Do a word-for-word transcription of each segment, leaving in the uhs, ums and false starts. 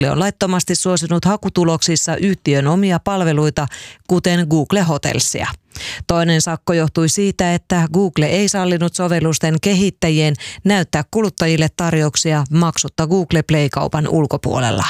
on laittomasti suosinut hakutuloksissa yhtiön omia palveluita, kuten Google Hotelsia. Toinen sakko johtui siitä, että Google ei sallinut sovellusten kehittäjien näyttää kuluttajille tarjouksia maksutta Google Play-kaupan ulkopuolella.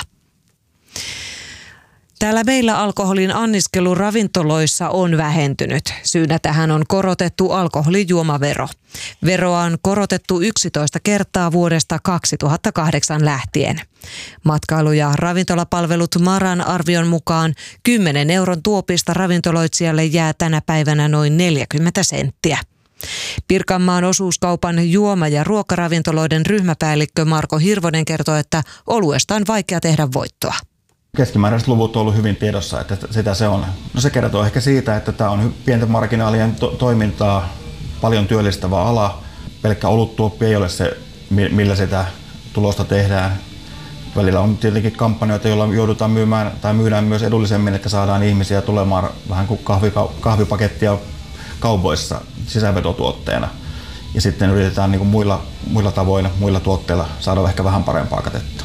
Täällä meillä alkoholin anniskelu ravintoloissa on vähentynyt. Syynä tähän on korotettu alkoholijuomavero. Veroa on korotettu yksitoista kertaa vuodesta kaksituhattakahdeksan lähtien. Matkailu- ja ravintolapalvelut Maran arvion mukaan kymmenen euron tuopista ravintoloitsijalle jää tänä päivänä noin neljäkymmentä senttiä. Pirkanmaan osuuskaupan juoma- ja ruokaravintoloiden ryhmäpäällikkö Marko Hirvonen kertoo, että oluesta on vaikea tehdä voittoa. Keskimääräiset luvut on ollut hyvin tiedossa, että sitä se on. No se kertoo ehkä siitä, että tämä on pienten marginaalien to- toimintaa, paljon työllistävä ala. Pelkkä oluttuoppi ei ole se, millä sitä tulosta tehdään. Välillä on tietenkin kampanjoita, joilla joudutaan myymään tai myydään myös edullisemmin, että saadaan ihmisiä tulemaan vähän kuin kahvi, kahvipakettia kaupoissa sisävetotuotteena. Ja sitten yritetään niin kuin muilla, muilla tavoin, muilla tuotteilla saada ehkä vähän parempaa katetta.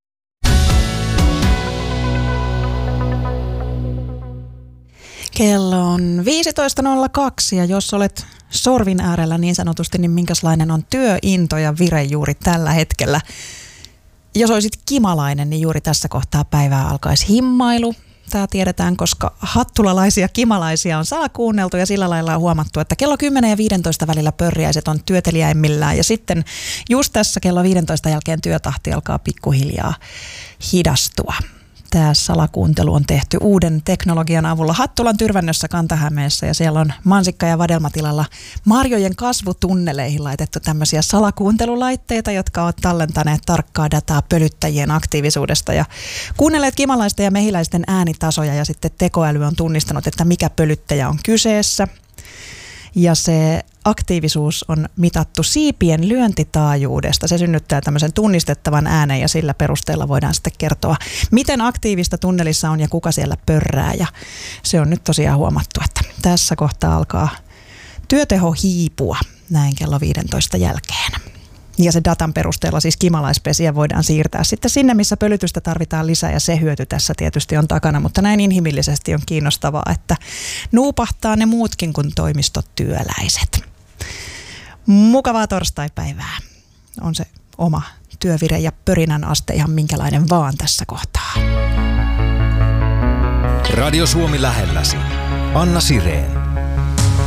Kello on viisitoista nolla kaksi ja jos olet sorvin äärellä niin sanotusti, niin minkälainen on työinto ja vire juuri tällä hetkellä? Jos olisit kimalainen, niin juuri tässä kohtaa päivää alkaisi himmailu. Tämä tiedetään, koska hattulalaisia kimalaisia on salakuunneltu ja sillä lailla on huomattu, että kello kymmenen ja viisitoista välillä pörriäiset on työteliäimmillään ja sitten just tässä kello viisitoista jälkeen työtahti alkaa pikkuhiljaa hidastua. Tämä salakuuntelu on tehty uuden teknologian avulla Hattulan Tyrvännössä Kanta-Hämeessä ja siellä on mansikka- ja vadelmatilalla marjojen kasvutunneleihin laitettu tämmöisiä salakuuntelulaitteita, jotka ovat tallentaneet tarkkaa dataa pölyttäjien aktiivisuudesta ja kuunnelleet kimalaisten ja mehiläisten äänitasoja ja sitten tekoäly on tunnistanut, että mikä pölyttäjä on kyseessä. Ja se aktiivisuus on mitattu siipien lyöntitaajuudesta. Se synnyttää tämmöisen tunnistettavan äänen ja sillä perusteella voidaan sitten kertoa, miten aktiivista tunnelissa on ja kuka siellä pörrää. Ja se on nyt tosiaan huomattu, että tässä kohtaa alkaa työteho hiipua näin kello viisitoista jälkeen. Ja se datan perusteella siis kimalaispesiä voidaan siirtää sitten sinne, missä pölytystä tarvitaan lisää ja se hyöty tässä tietysti on takana, mutta näin inhimillisesti on kiinnostavaa, että nuupahtaa ne muutkin kuin toimistotyöläiset. Mukavaa torstaipäivää. On se oma työvire ja pörinän aste ihan minkälainen vaan tässä kohtaa. Radio Suomi lähelläsi. Anna Sireen.